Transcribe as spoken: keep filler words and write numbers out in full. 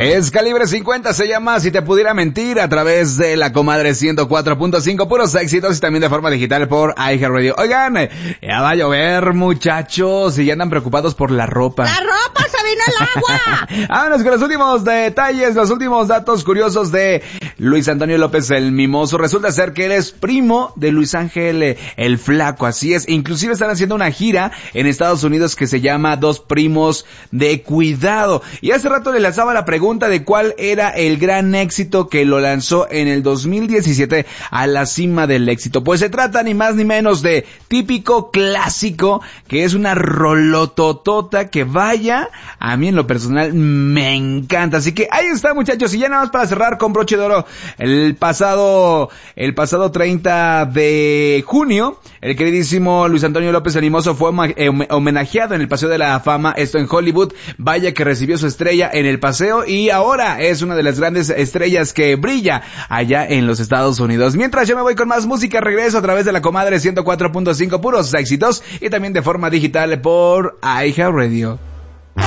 Es Calibre cincuenta, se llama Si te pudiera mentir, a través de la comadre ciento cuatro punto cinco, puros éxitos, y también de forma digital por iHeartRadio. Oigan, ya va a llover, muchachos, y ya andan preocupados por la ropa. ¡La ropa se vino al agua! Vámonos con los últimos detalles, los últimos datos curiosos de Luis Antonio López el Mimoso. Resulta ser que él es primo de Luis Ángel el Flaco, así es. Inclusive están haciendo una gira en Estados Unidos que se llama Dos Primos de Cuidado. Y hace rato le lanzaba la pregunta de cuál era el gran éxito que lo lanzó en el dos mil diecisiete a la cima del éxito. Pues se trata ni más ni menos de Típico Clásico, que es una rolototota que vaya, a mí en lo personal me encanta. Así que ahí está, muchachos, y ya nada más para cerrar con broche de oro. El pasado, el pasado treinta de junio, el queridísimo Luis Antonio López el Mimoso fue homenajeado en el Paseo de la Fama, esto en Hollywood. Vaya que recibió su estrella en el paseo y ahora es una de las grandes estrellas que brilla allá en los Estados Unidos. Mientras yo me voy con más música, regreso a través de la comadre ciento cuatro punto cinco, puros éxitos, y también de forma digital por iHeartRadio.